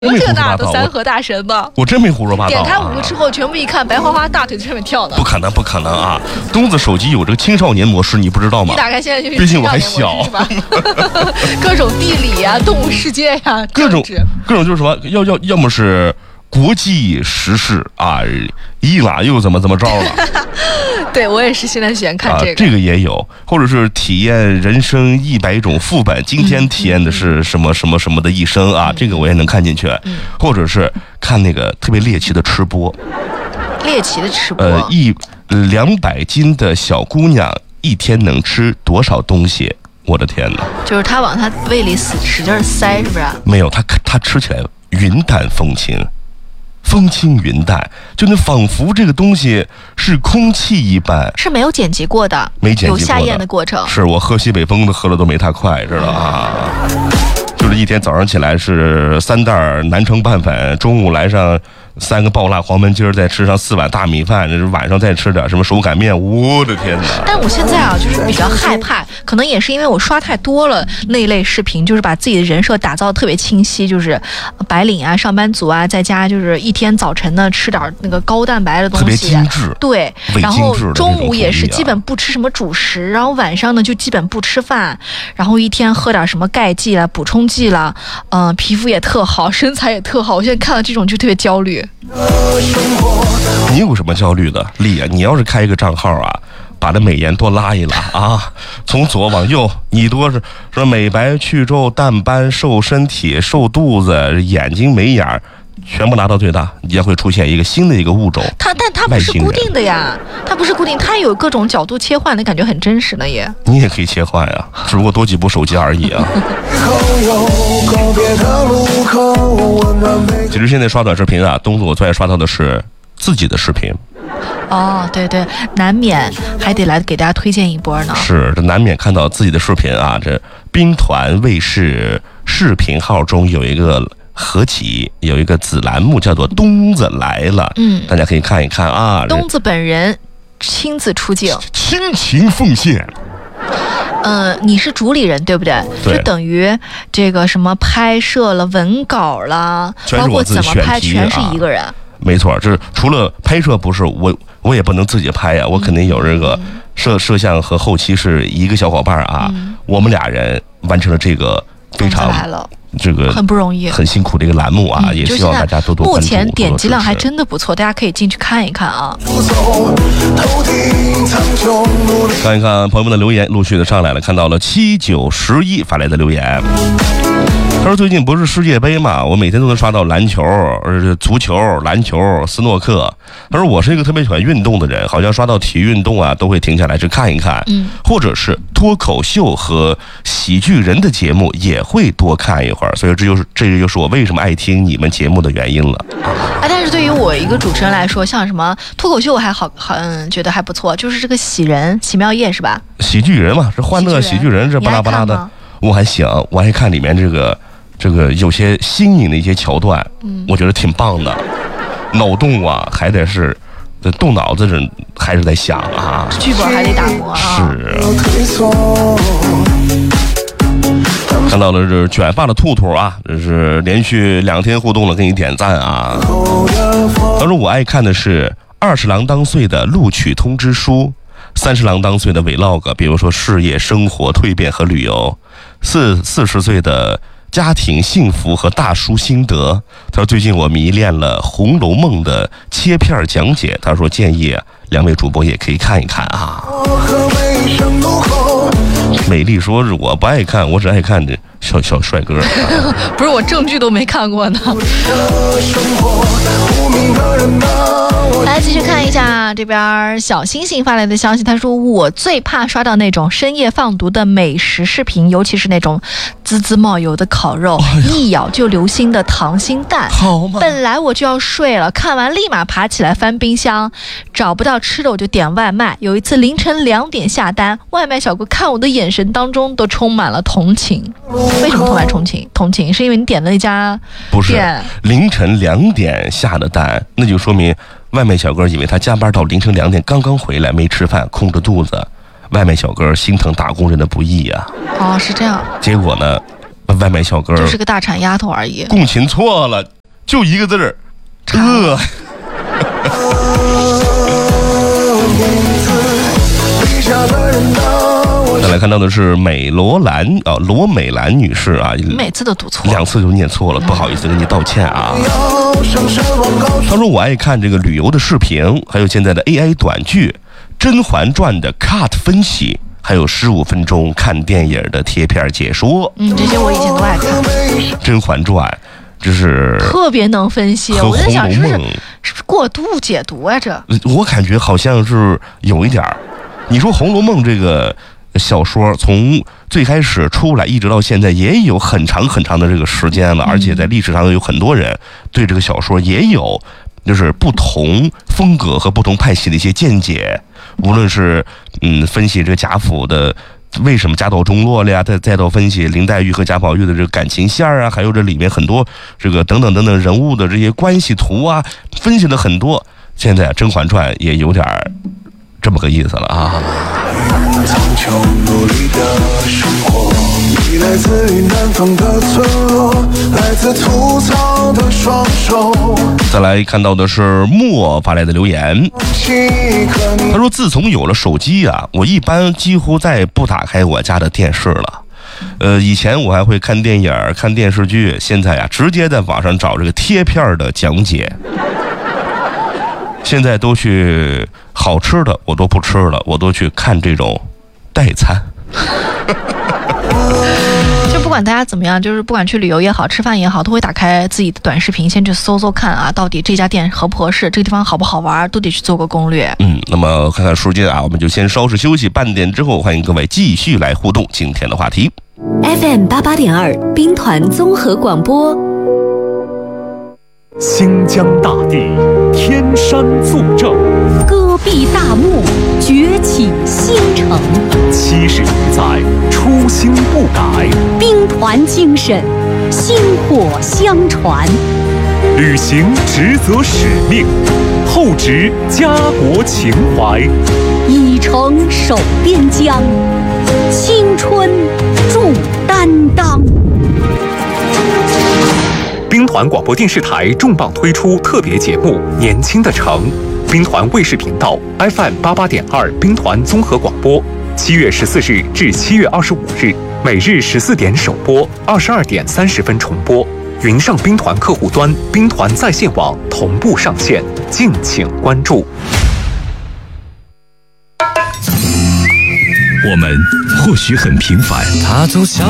这那的三河大神吧？ 我真没胡说八道。 点开5个之后，全部一看，白花花大腿在上面跳的。 不可能，不可能啊！东子手机有这个青少年模式，你不知道吗？ 一打开现在就是毕竟我还小， 是吧？各种地理呀、动物世界呀、 各种就是什么，要么是国际时事啊，伊朗又怎么着了？ 对，我也是现在喜欢看这个。 这个也有，或者是体验人生100种副本，今天体验的是什么什么什么的一生啊，这个我也能看进去。或者是看那个特别猎奇的吃播， 猎奇的吃播 ，200斤的小姑娘一天能吃多少东西？我的天哪！ 就是她往她胃里使劲塞，是不是？ 没有，她吃起来云淡风轻。风轻云淡，就那仿佛这个东西是空气一般， 是没有剪辑过的， 没剪辑过的， 有下咽的过程。 是我喝西北风的喝了都没他快，知道啊。就是一天早上起来是3袋南城拌粉，中午来上3个爆辣黄焖鸡，再吃上4碗大米饭，晚上再吃点什么手擀面，我的天哪！ 但我现在啊，就是比较害怕，可能也是因为我刷太多了那一类视频，就是把自己的人设打造得特别清晰，就是白领啊、上班族啊，在家就是一天早晨呢吃点那个高蛋白的东西， 特别精致， 对，然后中午也是基本不吃什么主食，然后晚上呢就基本不吃饭，然后一天喝点什么钙剂啦、补充剂啦，皮肤也特好，身材也特好。我现在看到这种就特别焦虑。 你有什么焦虑的，丽啊？你要是开一个账号啊，把这美颜多拉一拉啊，从左往右，你多是说美白、去皱、淡斑、瘦身体、瘦肚子、眼睛眉眼全部拉到最大，也会出现一个新的一个物种。但它不是固定的呀，它不是固定，它有各种角度切换的感觉，很真实的耶。 你也可以切换呀，只不过多几部手机而已啊。其实现在刷短视频啊，东子我最爱刷到的是自己的视频。 哦，对对，难免还得来给大家推荐一波呢。 是，这难免看到自己的视频啊。这兵团卫视视频号中有一个合集，有一个子栏目叫做东子来了，大家可以看一看啊。 东子本人亲自出镜， 亲情奉献。 你是主理人对不对？ 对， 就等于这个什么拍摄了、文稿了，包括怎么拍，全是一个人。 没错，这除了拍摄不是我也不能自己拍呀，我肯定有这个摄像和后期是一个小伙伴啊，我们俩人完成了这个非常这个很不容易、 很辛苦的一个栏目啊，也希望大家多多关注。 目前点击量还真的不错，大家可以进去看一看啊。 看一看朋友们的留言，陆续的上来了，看到了7911发来的留言。他说最近不是世界杯嘛，我每天都能刷到篮球、足球、篮球、斯诺克。他说我是一个特别喜欢运动的人，好像刷到体育运动啊都会停下来去看一看，或者是脱口秀和喜剧人的节目也会多看一会儿。所以这就是我为什么爱听你们节目的原因了。 但是对于我一个主持人来说，像什么脱口秀还好，觉得还不错，就是这个喜妙夜是吧？ 喜剧人嘛，这欢乐喜剧人，这巴拉巴拉的，我还行，我还看里面这个有些新颖的一些桥段，我觉得挺棒的。脑洞啊，还得是动脑子，人还是在想啊， 剧本还得打磨啊。 是。看到了这卷发的兔兔啊，这是连续2天互动了，给你点赞啊。他说我爱看的是20郎当岁的录取通知书，30郎当岁的 vlog， 比如说事业、生活、蜕变和旅游，40岁的家庭幸福和大叔心得。他说最近我迷恋了《红楼梦》的切片讲解，他说建议2位主播也可以看一看啊。美丽说是我不爱看，我只爱看这小帅哥。 不是，我正剧都没看过呢。来继续看一下这边小星星发来的消息，他说我最怕刷到那种深夜放毒的美食视频，尤其是那种滋滋冒油的烤肉，一咬就流心的溏心蛋。本来我就要睡了，看完立马爬起来翻冰箱，找不到吃的我就点外卖。有一次凌晨2点下单，外卖小哥看我的眼神当中都充满了同情。为什么充满同情？是因为你点的那家店不是凌晨2点下的单，那就说明外卖小哥以为他加班到凌晨2点刚刚回来，没吃饭，空着肚子。外卖小哥心疼打工人的不易呀。 是这样。 结果呢， 外卖小哥就是个大产丫头而已。 共情错了，就一个字儿，饿。再来看到的是罗美兰女士啊， 每次都读错 ，2次就念错了，不好意思，跟你道歉啊。她说我爱看这个旅游的视频，还有现在的 AI 短剧《甄嬛传》的 cut 分析，还有15分钟看电影的贴片解说。 这些我以前都爱看。 《甄嬛传》这是特别能分析，我在想是不是过度解读啊？这我感觉好像是有一点儿。你说《红楼梦》这个小说从最开始出来一直到现在也有很长很长的这个时间了，而且在历史上有很多人对这个小说也有就是不同风格和不同派系的一些见解，无论是分析这个贾府的为什么家道中落了呀，再到分析林黛玉和贾宝玉的这个感情线啊，还有这里面很多这个等等等等人物的这些关系图啊，分析了很多。现在《甄嬛传》也有点这么个意思了啊。来自于南方的村落，来自吐槽的双手。再来看到的是莫发来的留言，他说自从有了手机啊，我一般几乎再也不打开我家的电视了。以前我还会看电影看电视剧，现在直接在网上找这个贴片的讲解。现在都去好吃的我都不吃了，我都去看这种代餐。 就不管大家怎么样，就是不管去旅游也好，吃饭也好，都会打开自己的短视频，先去搜搜看啊，到底这家店合不合适，这个地方好不好玩，都得去做个攻略。 那么看看时间啊，我们就先稍事休息，半点之后欢迎各位继续来互动今天的话题。 FM 88.2兵团综合广播。 新疆大地，天山作证； 戈壁大漠，崛起新城。 70年载，初心不改； 兵团精神，薪火相传。 履行职责使命，厚植家国情怀。 以诚守边疆，青春铸担当。 兵团广播电视台重磅推出特别节目《年轻的城》，兵团卫视频道 FM 88.2兵团综合广播，7月14日至7月25日，每日14点首播，22点30分重播。云上兵团客户端、兵团在线网同步上线，敬请关注。 我们或许很平凡， 他走向